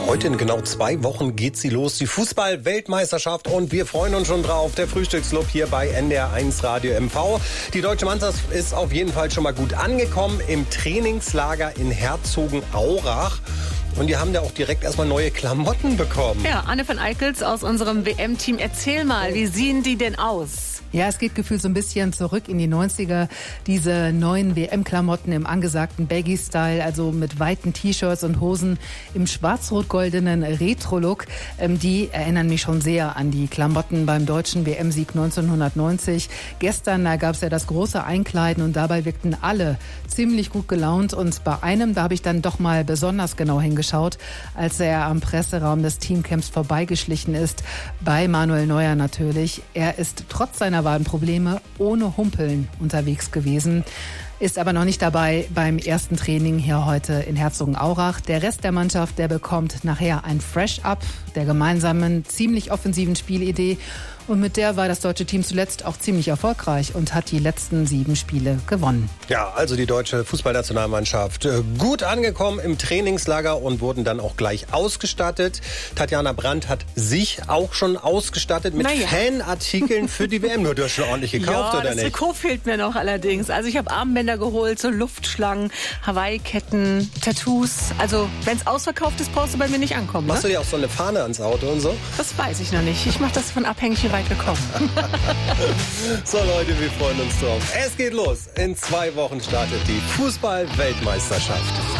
Heute in genau 2 Wochen geht sie los, die Fußball-Weltmeisterschaft, und wir freuen uns schon drauf. Der Frühstücksclub hier bei NDR1 Radio MV. Die deutsche Mannschaft ist auf jeden Fall schon mal gut angekommen im Trainingslager in Herzogenaurach. Und die haben da auch direkt erstmal neue Klamotten bekommen. Ja, Anne van Eickels aus unserem WM-Team. Erzähl mal, wie sehen die denn aus? Ja, es geht gefühlt so ein bisschen zurück in die 90er. Diese neuen WM-Klamotten im angesagten Baggy-Style, also mit weiten T-Shirts und Hosen im schwarz-rot-goldenen Retro-Look. Die erinnern mich schon sehr an die Klamotten beim deutschen WM-Sieg 1990. Gestern, da gab es ja das große Einkleiden und dabei wirkten alle ziemlich gut gelaunt. Und bei einem, da habe ich dann doch mal besonders genau hingeschaut, als er am Presseraum des Teamcamps vorbeigeschlichen ist. Bei Manuel Neuer natürlich. Er ist trotz seiner Wadenprobleme ohne Humpeln unterwegs gewesen. Ist aber noch nicht dabei beim ersten Training hier heute in Herzogenaurach. Der Rest der Mannschaft, der bekommt nachher ein Fresh-Up der gemeinsamen, ziemlich offensiven Spielidee. Und mit der war das deutsche Team zuletzt auch ziemlich erfolgreich und hat die letzten 7 Spiele gewonnen. Ja, also die deutsche Fußballnationalmannschaft gut angekommen im Trainingslager und wurden dann auch gleich ausgestattet. Tatjana Brandt hat sich auch schon ausgestattet mit Fanartikeln für die WM. Nur du hast schon ordentlich gekauft, oder nicht? Das Trikot fehlt mir noch allerdings. Also ich habe Armbänder geholt, so Luftschlangen, Hawaii-Ketten, Tattoos. Also wenn es ausverkauft ist, brauchst du bei mir nicht ankommen. Machst du dir auch so eine Fahne ans Auto und so? Das weiß ich noch nicht. Ich mache das von abhängig, wie weit wir kommen. So Leute, wir freuen uns drauf. Es geht los. In 2 Wochen startet die Fußball-Weltmeisterschaft.